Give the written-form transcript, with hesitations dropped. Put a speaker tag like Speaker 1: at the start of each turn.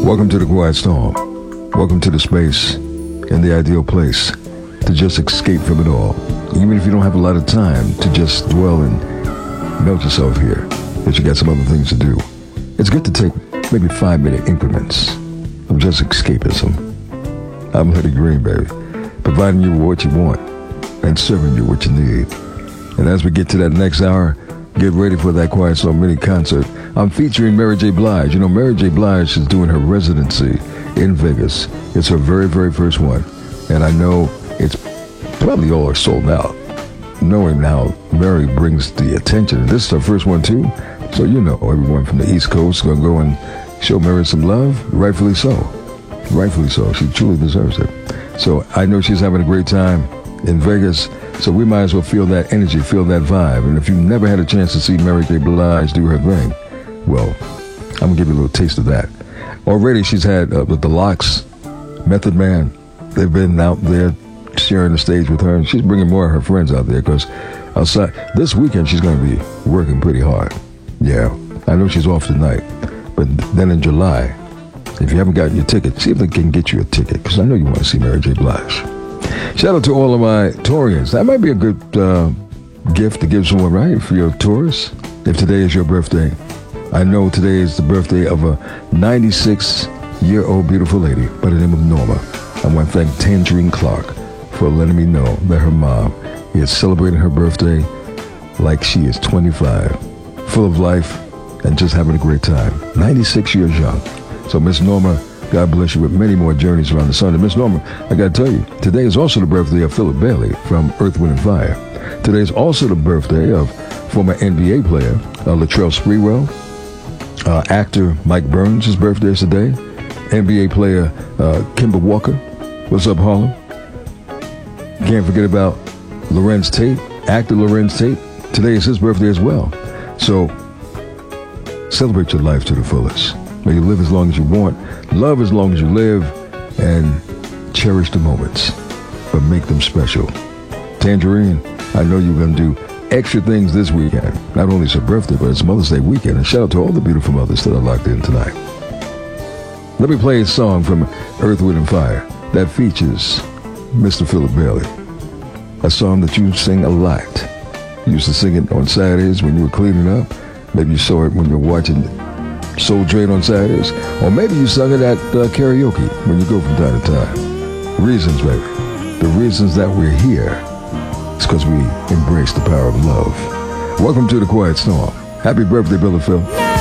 Speaker 1: Welcome to the Quiet Storm. Welcome to the space and the ideal place to just escape from it all. Even if you don't have a lot of time to just dwell and melt yourself here, that you got some other things to do. It's good to take maybe 5-minute increments of just escapism. I'm Huddy Green, baby, providing you what you want and serving you what you need. And as we get to that next hour, get ready for that Quiet Storm mini concert. I'm featuring Mary J. Blige. You know, Mary J. Blige is doing her residency in Vegas. It's her very, very first one. And I know it's probably all sold out, knowing how Mary brings the attention. This is her first one, too. So, you know, everyone from the East Coast is going to go and show Mary some love. Rightfully so. Rightfully so. She truly deserves it. So I know she's having a great time in Vegas. So we might as well feel that energy, feel that vibe. And if you've never had a chance to see Mary J. Blige do her thing, well, I'm going to give you a little taste of that. Already she's had with the Lox, Method Man. They've been out there sharing the stage with her. And she's bringing more of her friends out there because outside this weekend she's going to be working pretty hard. Yeah, I know she's off tonight. But then in July, if you haven't gotten your ticket, see if they can get you a ticket because I know you want to see Mary J. Blige. Shout out to all of my Taurians. That might be a good gift to give someone, right, for your Taurus, if today is your birthday. I know today is the birthday of a 96-year-old beautiful lady by the name of Norma. I want to thank Tangerine Clark for letting me know that her mom is celebrating her birthday like she is 25, full of life and just having a great time. 96 years young. So Miss Norma, God bless you with many more journeys around the sun. And Miss Norma, I got to tell you, today is also the birthday of Philip Bailey from Earth, Wind & Fire. Today is also the birthday of former NBA player Latrell Sprewell. Actor Mike Burns, his birthday is today. NBA player Kimber Walker. What's up, Harlem? Can't forget about Lorenz Tate, actor Lorenz Tate. Today is his birthday as well. So celebrate your life to the fullest. May you live as long as you want, love as long as you live, and cherish the moments, but make them special. Tangerine, I know you're going to do extra things this weekend. Not only it's her birthday, but it's Mother's Day weekend. And shout out to all the beautiful mothers that are locked in tonight. Let me play a song from Earth, Wind & Fire that features Mr. Philip Bailey. A song that you sing a lot. You used to sing it on Saturdays when you were cleaning up. Maybe you saw it when you were watching Soul Train on Saturdays. Or maybe you sung it at karaoke when you go from time to time. Reasons, baby. The reasons that we're here is because we embrace the power of love. Welcome to the Quiet Storm. Happy birthday, Brother Phil.